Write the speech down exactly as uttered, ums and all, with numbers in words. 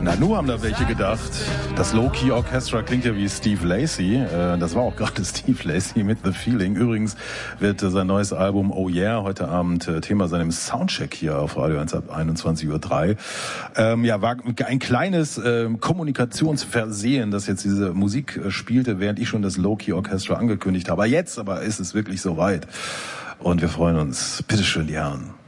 Na, nur haben da welche gedacht. Das Low-Key Orchestra klingt ja wie Steve Lacy. Das war auch gerade Steve Lacy mit The Feeling. Übrigens wird sein neues Album Oh Yeah heute Abend Thema seinem Soundcheck hier auf Radio eins ab einundzwanzig Uhr drei. Ähm, ja, war ein kleines äh, Kommunikationsversehen, dass jetzt diese Musik spielte, während ich schon das Low-Key Orchestra angekündigt habe. Jetzt aber ist es wirklich soweit. Und wir freuen uns. Bitteschön, die Herren.